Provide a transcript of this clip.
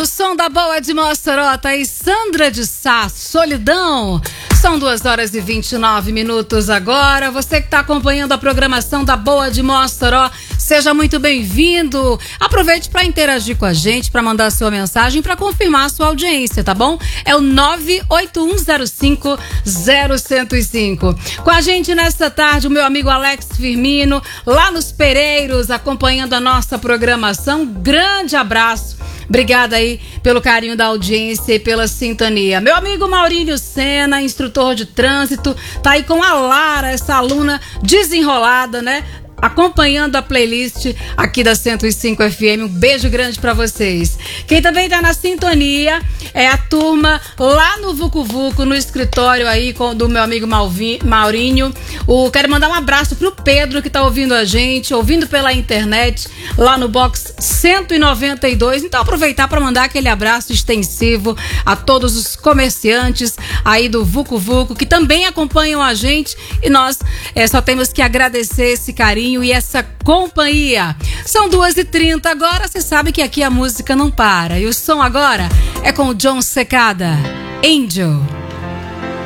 O som da Boa de Mossoró, tá aí Sandra de Sá, Solidão. São 2h29 agora. Você que está acompanhando a programação da Boa de Mossoró, seja muito bem-vindo. Aproveite para interagir com a gente, para mandar sua mensagem, para confirmar a sua audiência, tá bom? É o 981050105. Com a gente nesta tarde, o meu amigo Alex Firmino, lá nos Pereiros, acompanhando a nossa programação. Grande abraço. Obrigada aí pelo carinho da audiência e pela sintonia. Meu amigo Maurílio Sena, instrutor de trânsito, tá aí com a Lara, essa aluna desenrolada, né? Acompanhando a playlist aqui da 105 FM. Um beijo grande pra vocês. Quem também tá na sintonia é a turma lá no Vucu Vucu, no escritório aí do meu amigo Maurinho. Quero mandar um abraço pro Pedro, que tá ouvindo a gente, ouvindo pela internet, lá no box 192. Então aproveitar para mandar aquele abraço extensivo a todos os comerciantes aí do Vucu Vucu, que também acompanham a gente, e nós só temos que agradecer esse carinho e essa companhia. São 2h30 agora, você sabe que aqui a música não para. E o som agora é com o John Secada, Angel.